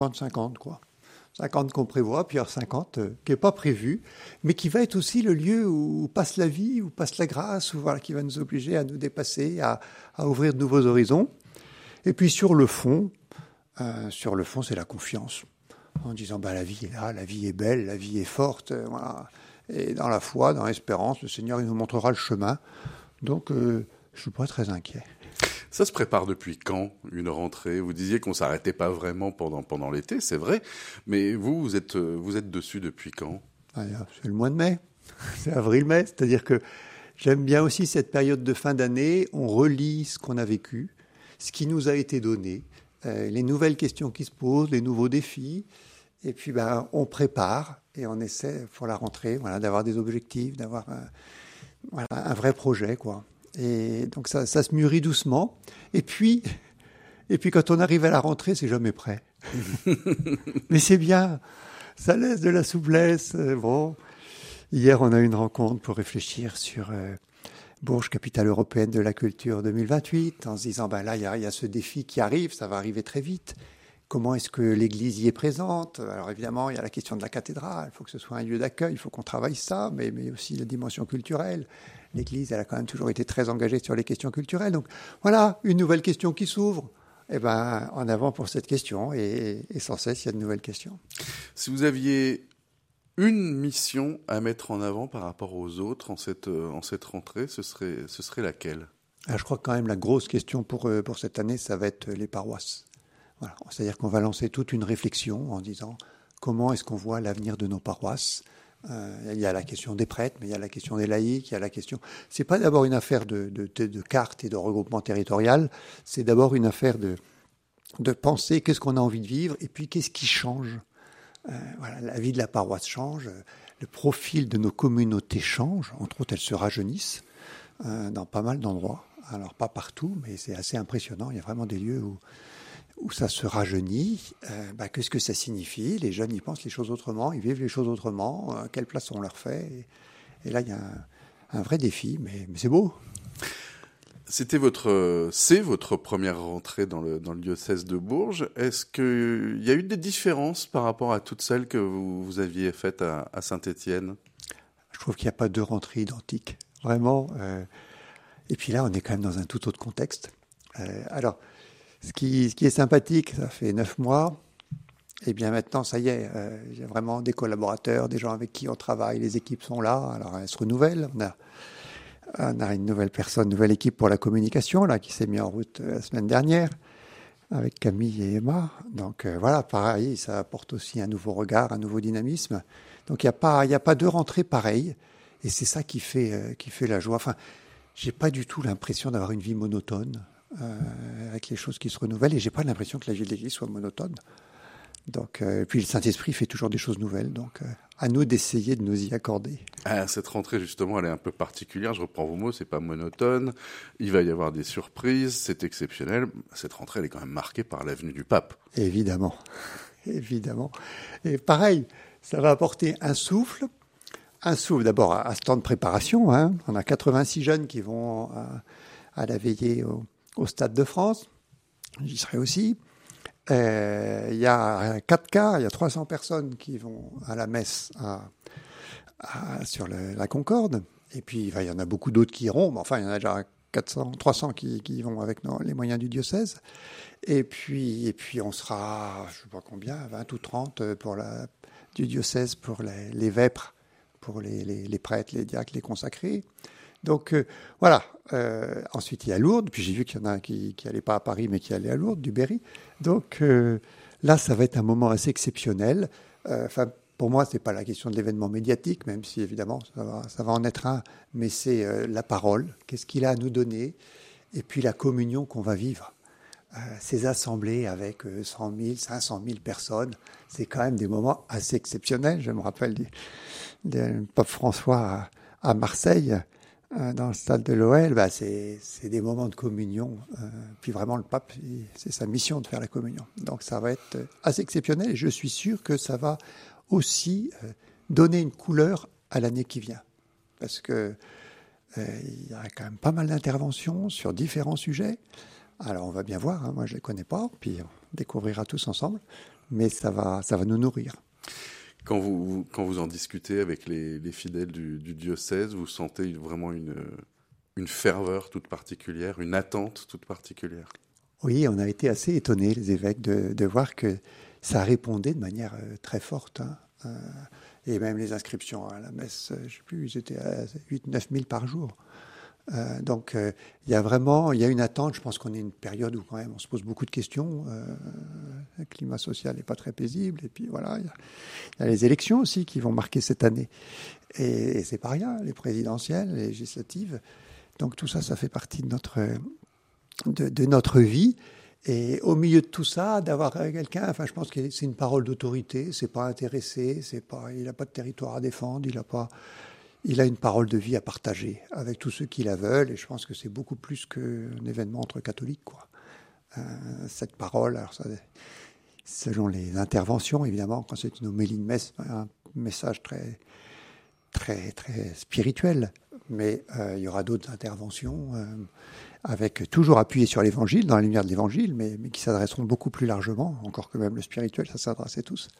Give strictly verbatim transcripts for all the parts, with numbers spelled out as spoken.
cinquante, quoi. cinquante qu'on prévoit, puis alors cinquante euh, qui n'est pas prévu, mais qui va être aussi le lieu où passe la vie, où passe la grâce, où, voilà, qui va nous obliger à nous dépasser, à, à ouvrir de nouveaux horizons. Et puis sur le fond, euh, sur le fond, c'est la confiance. En disant, bah, la vie est là, la vie est belle, la vie est forte. Euh, voilà. Et dans la foi, dans l'espérance, le Seigneur il nous montrera le chemin. Donc, euh, je ne suis pas très inquiet. Ça se prépare depuis quand, une rentrée? Vous disiez qu'on ne s'arrêtait pas vraiment pendant, pendant l'été, c'est vrai. Mais vous, vous êtes, vous êtes dessus depuis quand? Ah, c'est le mois de mai. C'est avril-mai. C'est-à-dire que j'aime bien aussi cette période de fin d'année. On relit ce qu'on a vécu, ce qui nous a été donné, euh, les nouvelles questions qui se posent, les nouveaux défis. Et puis, ben, on prépare et on essaie pour la rentrée, voilà, d'avoir des objectifs, d'avoir un, voilà, un vrai projet, quoi. Et donc, ça, ça se mûrit doucement. Et puis, et puis, quand on arrive à la rentrée, c'est jamais prêt. Mais c'est bien. Ça laisse de la souplesse. Bon, hier, on a eu une rencontre pour réfléchir sur euh, Bourges, capitale européenne de la culture deux mille vingt-huit, en se disant, ben là, il y a, il y a ce défi qui arrive, ça va arriver très vite. Comment est-ce que l'Église y est présente? Alors évidemment, il y a la question de la cathédrale, il faut que ce soit un lieu d'accueil, il faut qu'on travaille ça, mais, mais aussi la dimension culturelle. L'Église, elle a quand même toujours été très engagée sur les questions culturelles. Donc voilà, une nouvelle question qui s'ouvre. Eh ben, en avant pour cette question, et, et sans cesse, il y a de nouvelles questions. Si vous aviez une mission à mettre en avant par rapport aux autres en cette, en cette rentrée, ce serait, ce serait laquelle? Alors, je crois que quand même la grosse question pour, pour cette année, ça va être les paroisses. Voilà. C'est-à-dire qu'on va lancer toute une réflexion en disant comment est-ce qu'on voit l'avenir de nos paroisses. Euh, il y a la question des prêtres, mais il y a la question des laïcs, il y a la question... C'est pas d'abord une affaire de, de, de, de carte et de regroupement territorial, c'est d'abord une affaire de, de penser qu'est-ce qu'on a envie de vivre et puis qu'est-ce qui change. Euh, voilà, la vie de la paroisse change, le profil de nos communautés change, entre autres elles se rajeunissent euh, dans pas mal d'endroits. Alors pas partout, mais c'est assez impressionnant, il y a vraiment des lieux où... où ça se rajeunit, euh, bah, qu'est-ce que ça signifie? Les jeunes, ils pensent les choses autrement, ils vivent les choses autrement, euh, quelle place on leur fait? Et, et là, il y a un, un vrai défi, mais, mais c'est beau. C'était votre, c'est votre première rentrée dans le, dans le diocèse de Bourges. Est-ce qu'il y a eu des différences par rapport à toutes celles que vous, vous aviez faites à, à Saint-Étienne? Je trouve qu'il n'y a pas deux rentrées identiques, vraiment. Euh, et puis là, on est quand même dans un tout autre contexte. Euh, alors, Ce qui, ce qui est sympathique, ça fait neuf mois, et bien maintenant, ça y est, euh, il y a vraiment des collaborateurs, des gens avec qui on travaille, les équipes sont là, alors elles se renouvellent. On a, on a une nouvelle personne, une nouvelle équipe pour la communication, là, qui s'est mise en route la semaine dernière, avec Camille et Emma. Donc euh, voilà, pareil, ça apporte aussi un nouveau regard, un nouveau dynamisme. Donc il n'y a pas, il n'y a pas deux rentrées pareilles, et c'est ça qui fait, euh, qui fait la joie. Enfin, j'ai pas du tout l'impression d'avoir une vie monotone. Euh, avec les choses qui se renouvellent, et j'ai pas l'impression que la vie de l'Église soit monotone. Donc, euh, puis le Saint-Esprit fait toujours des choses nouvelles, donc euh, à nous d'essayer de nous y accorder. Ah, cette rentrée, justement, elle est un peu particulière. Je reprends vos mots, c'est pas monotone. Il va y avoir des surprises, c'est exceptionnel. Cette rentrée, elle est quand même marquée par la venue du pape. Évidemment, évidemment. Et pareil, ça va apporter un souffle, un souffle d'abord à, à ce temps de préparation. Hein. On a quatre-vingt-six jeunes qui vont à, à la veillée au au Stade de France, j'y serai aussi. Il euh, y a quatre cas, il y a trois cents personnes qui vont à la messe à, à, sur le, la Concorde. Et puis, il y en a beaucoup d'autres qui iront, mais enfin, il y en a déjà quatre cents, trois cents qui, qui y vont avec nos, les moyens du diocèse. Et puis, et puis on sera, je ne sais pas combien, vingt ou trente pour la, du diocèse pour les, les vêpres, pour les, les, les prêtres, les diacres, les consacrés. Donc euh, voilà, euh, ensuite il y a Lourdes, puis j'ai vu qu'il y en a qui n'allaient pas à Paris mais qui allaient à Lourdes, du Berry. Donc euh, là, ça va être un moment assez exceptionnel. Enfin, euh, pour moi, ce n'est pas la question de l'événement médiatique, même si évidemment ça va, ça va en être un, mais c'est euh, la parole, qu'est-ce qu'il a à nous donner, et puis la communion qu'on va vivre. Euh, ces assemblées avec euh, cent mille, cinq cent mille personnes, c'est quand même des moments assez exceptionnels. Je me rappelle du, du pape François à, à Marseille, dans le stade de l'O L, bah c'est, c'est des moments de communion. Euh, puis vraiment, le pape, c'est sa mission de faire la communion. Donc ça va être assez exceptionnel et je suis sûr que ça va aussi euh, donner une couleur à l'année qui vient. Parce que euh, il y a quand même pas mal d'interventions sur différents sujets. Alors on va bien voir, hein, moi je ne les connais pas, puis on découvrira tous ensemble. mais ça va, ça va nous nourrir. Quand vous, quand vous en discutez avec les, les fidèles du, du diocèse, vous sentez vraiment une, une ferveur toute particulière, une attente toute particulière? Oui, on a été assez étonnés, les évêques, de, de voir que ça répondait de manière euh, très forte. Hein. Euh, et même les inscriptions à la messe, je ne sais plus, ils étaient à huit à neuf mille par jour. Euh, donc, il euh, y a vraiment, il y a une attente. Je pense qu'on est une période où quand même on se pose beaucoup de questions. Euh, le climat social n'est pas très paisible. Et puis voilà, il y, y a les élections aussi qui vont marquer cette année. Et, et c'est pas rien, les présidentielles, les législatives. Donc tout ça, ça fait partie de notre, de, de notre vie. Et au milieu de tout ça, d'avoir quelqu'un, enfin, je pense que c'est une parole d'autorité. C'est pas intéressé, c'est pas, il n'a pas de territoire à défendre, il a pas. Il a une parole de vie à partager avec tous ceux qui la veulent, et je pense que c'est beaucoup plus qu'un événement entre catholiques, quoi. Euh, cette parole, alors ça, selon les interventions, évidemment, quand c'est une homélie de messe, un message très, très, très spirituel, mais euh, il y aura d'autres interventions euh, avec toujours appuyé sur l'Évangile, dans la lumière de l'Évangile, mais, mais qui s'adresseront beaucoup plus largement, encore que même le spirituel, ça s'adresse à tous.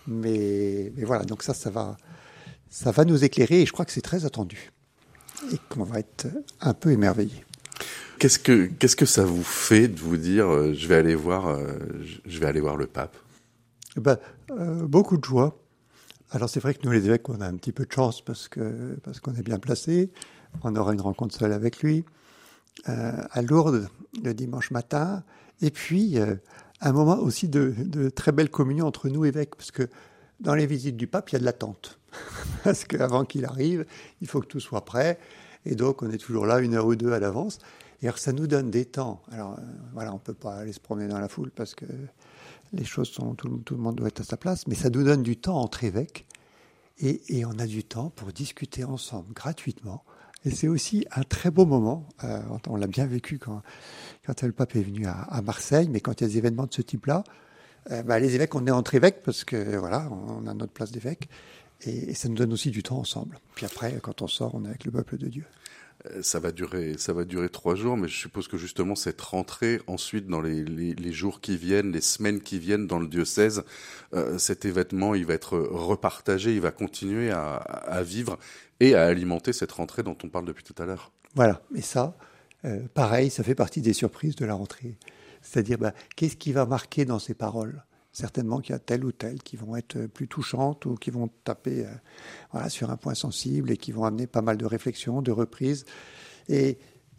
Mais, mais voilà, donc ça, ça va... Ça va nous éclairer et je crois que c'est très attendu et qu'on va être un peu émerveillés. Qu'est-ce que, qu'est-ce que ça vous fait de vous dire euh, je vais aller voir, euh, je vais aller voir le pape? Ben, euh, beaucoup de joie. Alors c'est vrai que nous les évêques, on a un petit peu de chance parce, que, parce qu'on est bien placés. On aura une rencontre seule avec lui euh, à Lourdes le dimanche matin. Et puis euh, un moment aussi de, de très belle communion entre nous évêques, parce que dans les visites du pape, il y a de l'attente. Parce qu'avant qu'il arrive, il faut que tout soit prêt. Et donc, on est toujours là une heure ou deux à l'avance. Et alors, ça nous donne des temps. Alors, euh, voilà, on ne peut pas aller se promener dans la foule parce que les choses sont... Tout, tout le monde doit être à sa place. Mais ça nous donne du temps entre évêques. Et, et on a du temps pour discuter ensemble gratuitement. Et c'est aussi un très beau moment. Euh, on l'a bien vécu quand, quand le pape est venu à, à Marseille. Mais quand il y a des événements de ce type-là, euh, bah, les évêques, on est entre évêques parce que voilà, on a notre place d'évêque. Et, et ça nous donne aussi du temps ensemble. Puis après, quand on sort, on est avec le peuple de Dieu. Ça va durer, ça va durer trois jours, mais je suppose que justement cette rentrée, ensuite dans les, les, les jours qui viennent, les semaines qui viennent dans le diocèse, euh, cet événement, il va être repartagé, il va continuer à, à vivre et à alimenter cette rentrée dont on parle depuis tout à l'heure. Voilà, et ça, euh, pareil, ça fait partie des surprises de la rentrée. C'est-à-dire, bah, qu'est-ce qui va marquer dans ces paroles ? Certainement qu'il y a telle ou telle qui vont être plus touchantes ou qui vont taper euh, voilà, sur un point sensible et qui vont amener pas mal de réflexions, de reprises. Et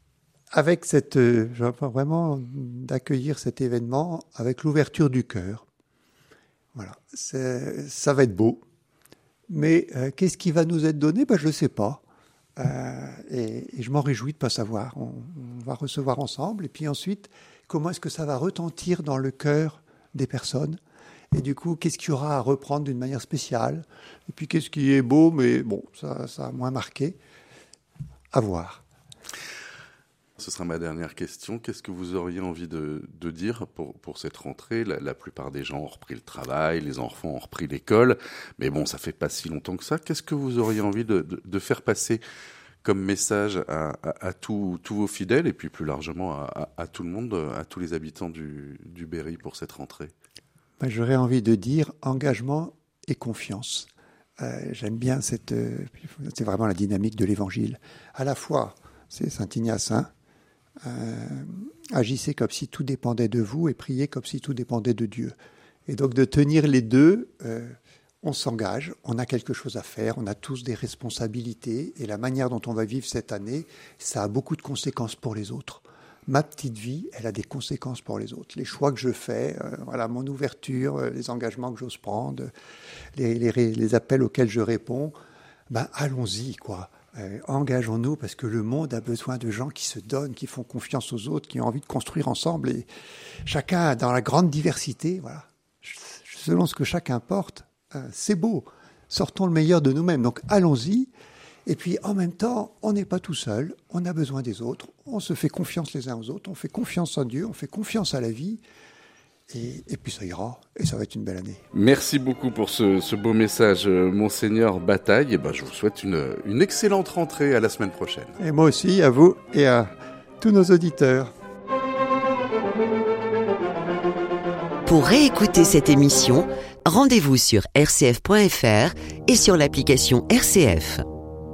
avec cette, euh, j'entends vraiment d'accueillir cet événement avec l'ouverture du cœur. Voilà, c'est, ça va être beau. Mais euh, qu'est-ce qui va nous être donné ? Ben, je ne sais pas. Euh, et, et je m'en réjouis de ne pas savoir. On, on va recevoir ensemble. Et puis ensuite, comment est-ce que ça va retentir dans le cœur des personnes, et du coup, qu'est-ce qu'il y aura à reprendre d'une manière spéciale, et puis qu'est-ce qui est beau, mais bon, ça, ça a moins marqué, à voir. Ce sera ma dernière question. Qu'est-ce que vous auriez envie de, de dire pour, pour cette rentrée ? la, la plupart des gens ont repris le travail, les enfants ont repris l'école, mais bon, ça fait pas si longtemps que ça. Qu'est-ce que vous auriez envie de, de, de faire passer comme message à, à, à tous vos fidèles et puis plus largement à, à, à tout le monde, à tous les habitants du, du Berry pour cette rentrée? Ben, j'aurais envie de dire engagement et confiance. Euh, j'aime bien cette... Euh, c'est vraiment la dynamique de l'Évangile. À la fois, c'est Saint Ignace, hein, euh, agissez comme si tout dépendait de vous et priez comme si tout dépendait de Dieu. Et donc de tenir les deux... Euh, on s'engage, on a quelque chose à faire, on a tous des responsabilités et la manière dont on va vivre cette année, ça a beaucoup de conséquences pour les autres. Ma petite vie, elle a des conséquences pour les autres. Les choix que je fais, euh, voilà, mon ouverture, euh, les engagements que j'ose prendre, les, les, les appels auxquels je réponds, ben allons-y, quoi. Euh, engageons-nous parce que le monde a besoin de gens qui se donnent, qui font confiance aux autres, qui ont envie de construire ensemble et chacun dans la grande diversité, voilà, selon ce que chacun porte. C'est beau, sortons le meilleur de nous-mêmes, donc allons-y, et puis en même temps, on n'est pas tout seul, on a besoin des autres, on se fait confiance les uns aux autres, on fait confiance en Dieu, on fait confiance à la vie, et, et puis ça ira, et ça va être une belle année. Merci beaucoup pour ce, ce beau message, Monseigneur Bataille, et ben, je vous souhaite une, une excellente rentrée, à la semaine prochaine. Et moi aussi, à vous et à tous nos auditeurs. Pour réécouter cette émission, rendez-vous sur r c f point f r et sur l'application R C F.